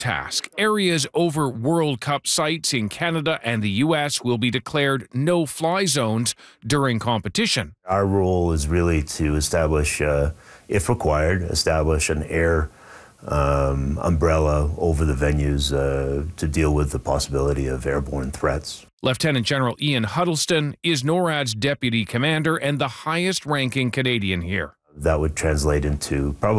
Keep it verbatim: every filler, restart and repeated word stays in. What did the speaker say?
task. Areas over World Cup sites in Canada and the U S will be declared no-fly zones during competition. Our role is really to establish, uh, if required, establish an air um, umbrella over the venues uh, to deal with the possibility of airborne threats. Lieutenant General Ian Huddleston is NORAD's deputy commander and the highest-ranking Canadian here. That would translate into probably